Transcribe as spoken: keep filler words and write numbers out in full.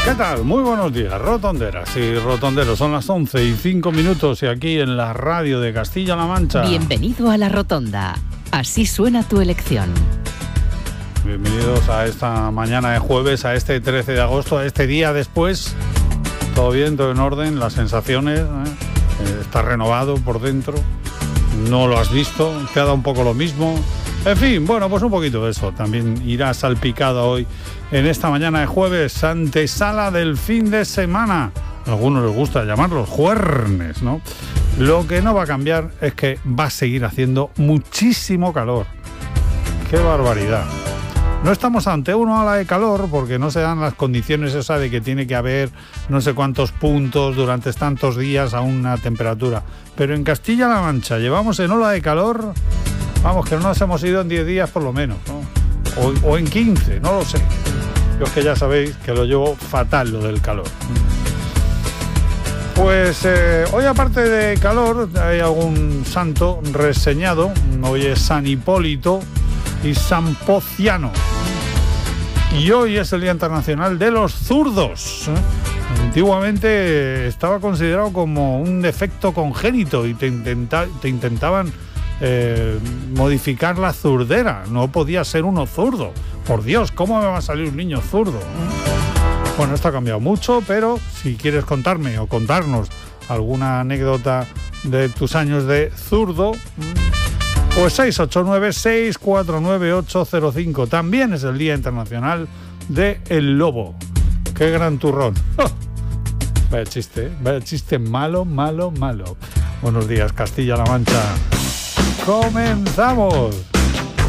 ¿Qué tal? Muy buenos días, rotonderas y rotonderos. Son las once y cinco minutos y aquí en la radio de Castilla-La Mancha. Bienvenido a La Rotonda. Así suena tu elección. Bienvenidos a esta mañana de jueves, a este trece de agosto, a este día después. Todo bien, todo en orden, las sensaciones, ¿eh? Está renovado por dentro. No lo has visto, te ha dado un poco lo mismo. En fin, bueno, pues un poquito de eso. También irá salpicado hoy en esta mañana de jueves, antesala del fin de semana. A algunos les gusta llamarlos juernes, ¿no? Lo que no va a cambiar es que va a seguir haciendo muchísimo calor. ¡Qué barbaridad! No estamos ante una ola de calor porque no se dan las condiciones esas de que tiene que haber no sé cuántos puntos durante tantos días a una temperatura. Pero en Castilla-La Mancha llevamos en ola de calor, vamos, que no nos hemos ido en diez días por lo menos, ¿no? O, o en quince, no lo sé. Yo es que ya sabéis que lo llevo fatal lo del calor. Pues eh, hoy aparte de calor hay algún santo reseñado. Hoy es San Hipólito y San Pociano. Y hoy es el Día Internacional de los Zurdos. Antiguamente estaba considerado como un defecto congénito y te, intenta, te intentaban eh, modificar la zurdera. No podía ser uno zurdo. Por Dios, ¿cómo me va a salir un niño zurdo? Bueno, esto ha cambiado mucho, pero si quieres contarme o contarnos alguna anécdota de tus años de zurdo, pues seis ocho nueve, seis cuatro nueve, ocho cero cinco. También es el Día Internacional de el Lobo. ¡Qué gran turrón! Vaya chiste, ¿eh? Vaya chiste malo, malo, malo. Buenos días, Castilla-La Mancha. ¡Comenzamos!